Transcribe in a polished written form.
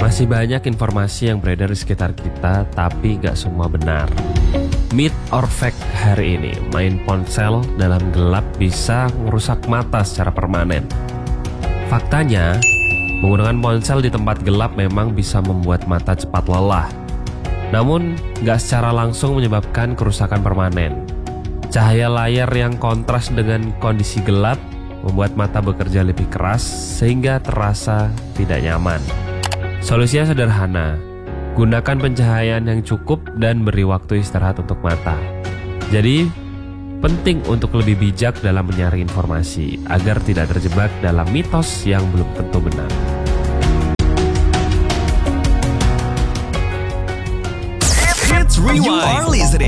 Masih banyak informasi yang beredar di sekitar kita, tapi gak semua benar. Myth or fact hari ini, main ponsel dalam gelap bisa merusak mata secara permanen. Faktanya, menggunakan ponsel di tempat gelap memang bisa membuat mata cepat lelah. Namun, gak secara langsung menyebabkan kerusakan permanen. Cahaya layar yang kontras dengan kondisi gelap membuat mata bekerja lebih keras sehingga terasa tidak nyaman. Solusinya sederhana, gunakan pencahayaan yang cukup dan beri waktu istirahat untuk mata. Jadi, penting untuk lebih bijak dalam menyaring informasi agar tidak terjebak dalam mitos yang belum tentu benar. Hits Rewind. You are listening